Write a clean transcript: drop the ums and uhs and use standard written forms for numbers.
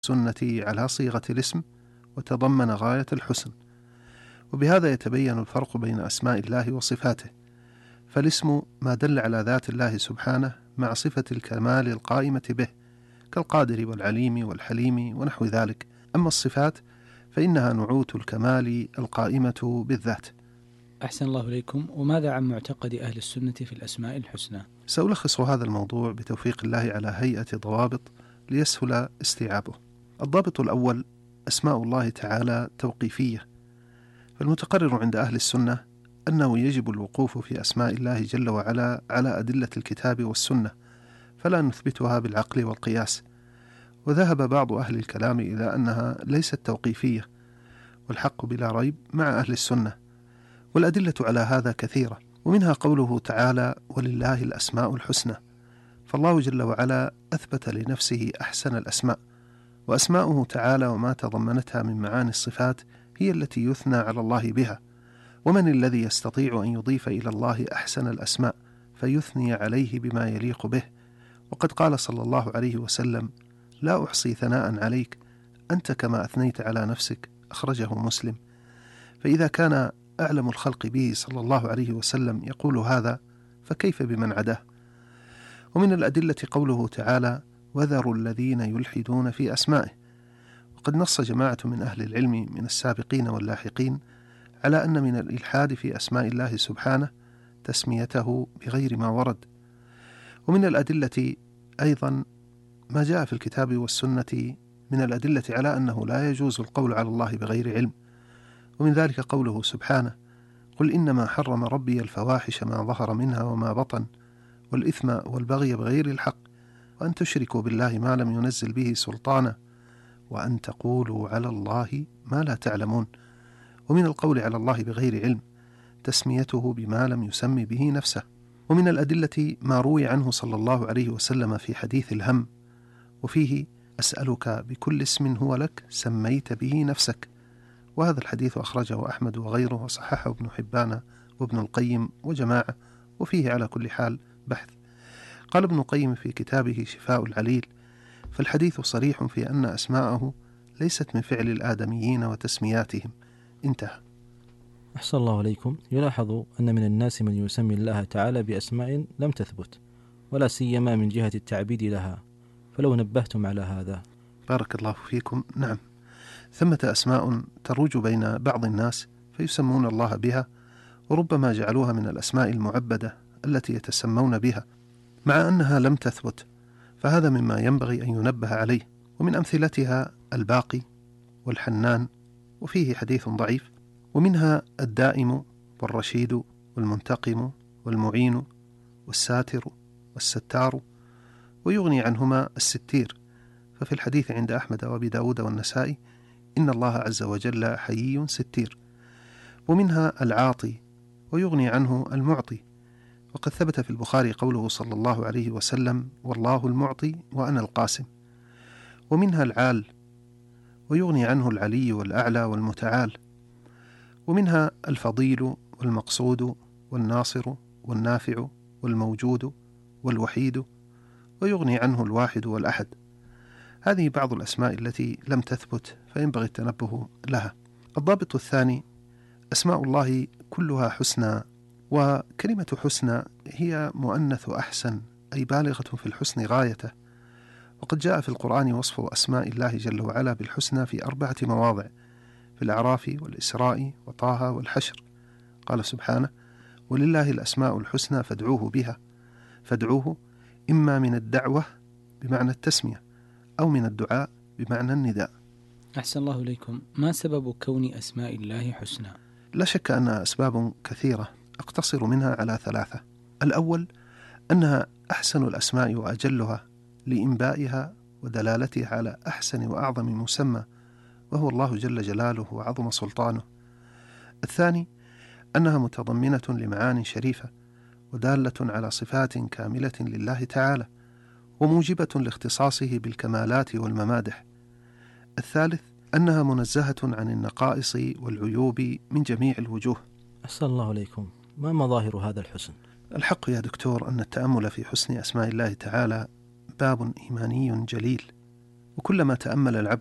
السنة على صيغة الاسم وتضمن غاية الحسن، وبهذا يتبين الفرق بين أسماء الله وصفاته، فالاسم ما دل على ذات الله سبحانه مع صفة الكمال القائمة به كالقادر والعليم والحليم ونحو ذلك، أما الصفات فإنها نعوت الكمال القائمة بالذات. أحسن الله إليكم. وماذا عن معتقد أهل السنة في الأسماء الحسنى؟ سألخص هذا الموضوع بتوفيق الله على هيئة ضوابط ليسهل استيعابه. الضابط الأول: أسماء الله تعالى توقيفية، فالمتقرر عند أهل السنة أنه يجب الوقوف في أسماء الله جل وعلا على أدلة الكتاب والسنة، فلا نثبتها بالعقل والقياس. وذهب بعض أهل الكلام إلى أنها ليست توقيفية، والحق بلا ريب مع أهل السنة، والأدلة على هذا كثيرة، ومنها قوله تعالى: ولله الأسماء الحسنى، فالله جل وعلا أثبت لنفسه أحسن الأسماء، وأسماؤه تعالى وما تضمنتها من معاني الصفات هي التي يثنى على الله بها. ومن الذي يستطيع أن يضيف إلى الله أحسن الأسماء فيثني عليه بما يليق به؟ وقد قال صلى الله عليه وسلم: لا أحصي ثناء عليك أنت كما أثنيت على نفسك، أخرجه مسلم. فإذا كان أعلم الخلق به صلى الله عليه وسلم يقول هذا، فكيف بمن عداه؟ ومن الأدلة قوله تعالى: وذروا الذين يلحدون في أسمائه. وقد نص جماعة من أهل العلم من السابقين واللاحقين على أن من الإلحاد في أسماء الله سبحانه تسميته بغير ما ورد. ومن الأدلة أيضا ما جاء في الكتاب والسنة من الأدلة على أنه لا يجوز القول على الله بغير علم، ومن ذلك قوله سبحانه: قل إنما حرم ربي الفواحش ما ظهر منها وما بطن والإثم والبغي بغير الحق وأن تشركوا بالله ما لم ينزل به سلطانا وأن تقولوا على الله ما لا تعلمون. ومن القول على الله بغير علم تسميته بما لم يسم به نفسه. ومن الأدلة ما روي عنه صلى الله عليه وسلم في حديث الهم، وفيه: أسألك بكل اسم هو لك سميت به نفسك. وهذا الحديث أخرجه أحمد وغيره، وصححه ابن حبان وابن القيم وجماعة، وفيه على كل حال بحث. قال ابن القيم في كتابه شفاء العليل: فالحديث صريح في أن أسماءه ليست من فعل الآدميين وتسمياتهم. انتهى. أحسن الله عليكم. يلاحظ أن من الناس من يسمي الله تعالى بأسماء لم تثبت، ولا سيما من جهة التعبيد لها، فلو نبهتم على هذا. بارك الله فيكم. نعم، ثمة أسماء تروج بين بعض الناس فيسمون الله بها، وربما جعلوها من الأسماء المعبدة التي يتسمون بها مع أنها لم تثبت، فهذا مما ينبغي أن ينبه عليه. ومن أمثلتها الباقي والحنان، وفيه حديث ضعيف. ومنها الدائم والرشيد والمنتقم والمعين والساتر والستار، ويغني عنهما الستير، ففي الحديث عند أحمد وأبي داود والنسائي: إن الله عز وجل حيي ستير. ومنها العاطي، ويغني عنه المعطي، وقد ثبت في البخاري قوله صلى الله عليه وسلم: والله المعطي وأنا القاسم. ومنها العال، ويغني عنه العلي والأعلى والمتعال. ومنها الفضيل والمقصود والناصر والنافع والموجود والوحيد، ويغني عنه الواحد والأحد. هذه بعض الأسماء التي لم تثبت فينبغي التنبه لها. الضابط الثاني: أسماء الله كلها حسنى، وكلمة حسنى هي مؤنث أحسن، أي بالغة في الحسن غايته. وقد جاء في القرآن وصف أسماء الله جل وعلا بالحسنى في 4 مواضع: في الأعراف والإسراء وطه والحشر. قال سبحانه: ولله الأسماء الحسنى فادعوه بها. فادعوه إما من الدعوة بمعنى التسمية، أو من الدعاء بمعنى النداء. أحسن الله إليكم. ما سبب كون أسماء الله حسنى؟ لا شك أنها أسباب كثيرة، أقتصر منها على 3. الأول: أنها أحسن الأسماء وأجلها لإنبائها ودلالتها على أحسن وأعظم مسمى، وهو الله جل جلاله وعظم سلطانه. الثاني: أنها متضمنة لمعاني شريفة ودالة على صفات كاملة لله تعالى، وموجبة لاختصاصه بالكمالات والممادح. الثالث: أنها منزهة عن النقائص والعيوب من جميع الوجوه. أحسن الله عليكم. ما مظاهر هذا الحسن؟ الحق يا دكتور أن التأمل في حسن أسماء الله تعالى باب إيماني جليل، وكلما تأمل العبد